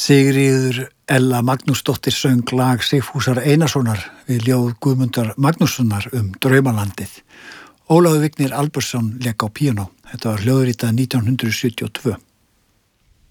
Sigríður Ella Magnúsdóttir söng lag Sigfúsar Einarssonar við ljóð Guðmundar Magnússonar Draumalandið. Ólafur Vignir Albertsson lék á píanó. Þetta var hljóðritað 1972.